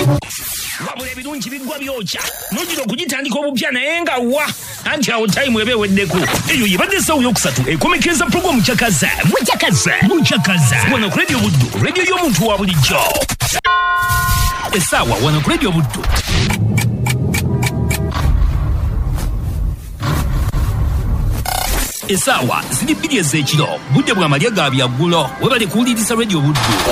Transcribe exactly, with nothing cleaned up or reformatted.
wabula ebirungi biggwa byokya nojira okugitandika obupya naye nga wa anti awo time ebe eweddeko eyo yebadde essawa yokusatu ekomekeza programu Mukyakaza Mukyakaza Mukyakaza wano ku Radio Buddu radio y'omuntu wa bulijjo essawa wano ku Radio Buddu essawa ziri bbiri ez'ekiro budde bwa malya ga byaggulo webale kuwuliriza Radio Buddu.